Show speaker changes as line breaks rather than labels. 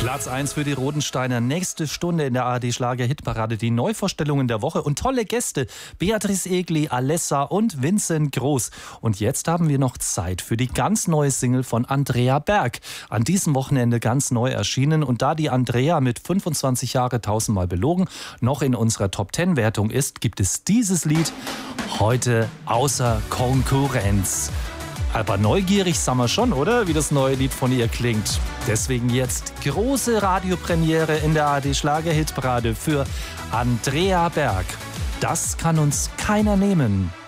Platz 1 für die Rodensteiner. Nächste Stunde in der ARD Schlager Hitparade. Die Neuvorstellungen der Woche und tolle Gäste. Beatrice Egli, Alessa und Vincent Groß. Und jetzt haben wir noch Zeit für die ganz neue Single von Andrea Berg. An diesem Wochenende ganz neu erschienen. Und da die Andrea mit 25 Jahre 1000-mal belogen noch in unserer Top-10-Wertung ist, gibt es dieses Lied heute außer Konkurrenz. Aber neugierig sind wir schon, oder? Wie das neue Lied von ihr klingt. Deswegen jetzt große Radiopremiere in der ARD Schlager Hitparade für Andrea Berg. Das kann uns keiner nehmen.